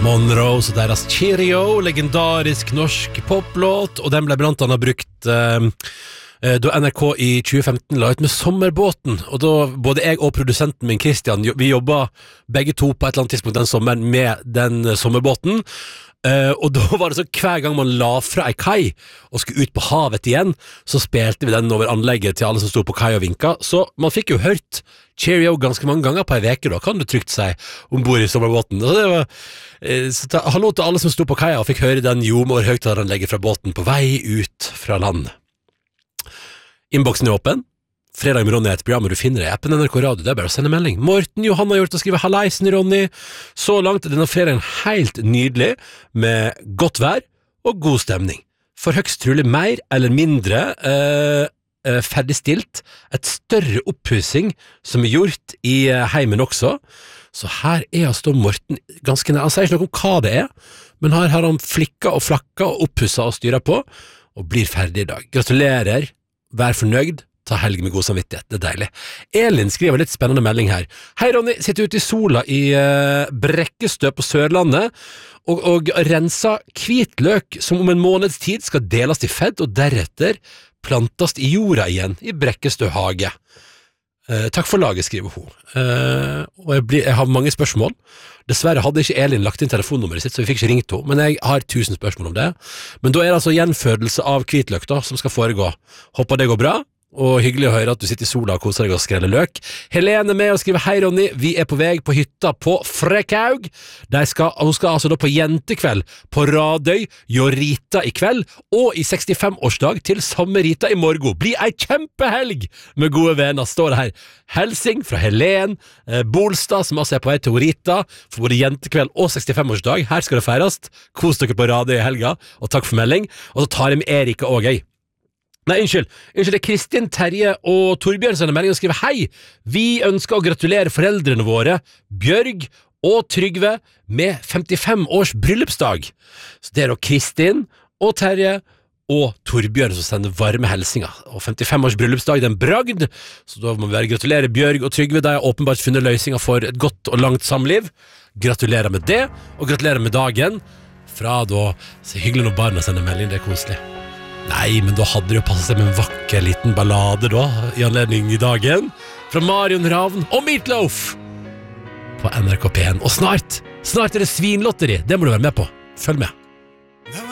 Monroe og deres Cheerio, legendarisk norsk poplåt, og den ble blant annet brukt da NRK i 2015 la ut med Sommerbåten, og da både jeg og produsenten min Christian, vi jobbet begge to på et eller annet tidspunkt den sommeren med den Sommerbåten, og da var det så hver gang man la fra ei kai og skulle ut på havet igjen, så spilte vi den over anlegget til alle som stod på kai og vinka, så man fikk jo hørt Cheerio ganske mange ganger på ei veke, da kan du trygt si ombord i Sommerbåten. Så det var hallo til alle som stod på kaia og fikk høre den jordmor-høgtaleranlegget fra båten på vei ut fra land. Inboxen er åpen. Fredag med Ronny er et program, og du finner det i appen NRK Radio. Det er bare å sende melding. Morten Johan har gjort å skrive Halleisen, Ronny. Så langt er denne fredagen helt nydelig, med godt vær og god stemning. For høgst trolig mer eller mindre ferdigstilt. Et større oppussing som er gjort i heimen også. Så her er altså Morten ganske nær. Han sier ikke noe om hva det er, men her har han flikka og flakka og oppusset og styret på, og blir ferdig i dag. Gratulerer. Vær fornøyd, ta helg med god samvittighet, det er deilig. Elin skriver litt spennende melding her. Hei Ronny, sitter ute i sola i Brekkestø på Sørlandet, og renser hvitløk som om en måneds tid skal deles i fedd, og deretter plantes i jorda igjen i Brekkestø hage. Takk for laget, skriver hun. Og jeg har mange spørsmål. Dessverre hadde ikke Elin lagt inn telefonnummeret sitt, så vi fikk ikke ringt henne, men jeg har 1000 spørsmål om det. Men da er det altså gjenfødelse av hvitløk da, som skal foregå. Håper det går bra, og hyggelig å høre at du sitter i sola og koser deg og skreller løk. Helene med og skriver hei Ronny, vi er på vei på hytta på Frekhaug. Hun skal altså da på jentekveld på Radøy, Jorita i kveld, og i 65-årsdag til samme Rita i morgen. Bli ei kjempehelg med gode venner, står det her. Helsing fra Helen Bolstad, som altså er på vei til Rita, for både jentekveld og 65-årsdag. Her skal det feires. Kos dere på Radøy i helga, og takk for melding. Og så tar jeg med Erika og jeg. Nei, unnskyld, det er Kristin, Terje og Torbjørn sender melding og skriver hei, vi ønsker å gratulere foreldrene våre, Bjørg og Trygve, med 55 års bryllupsdag. Så det er da Kristin og Terje og Torbjørn som sender varme helsinger. Og 55 års bryllupsdag, det er en bragd, så da må vi gratulere Bjørg og Trygve, de har åpenbart funnet løsninger for et godt og langt samliv. Gratulerer med det, og gratulerer med dagen. Fra da, så hyggelig når barna sender melding, det er koselig. Nei, men da hadde det jo passet seg med en vakker liten ballade da, i anledning i dagen, fra Marion Ravn og Meatloaf på NRK P1. Og snart er det svinlotteri, det må du være med på. Følg med.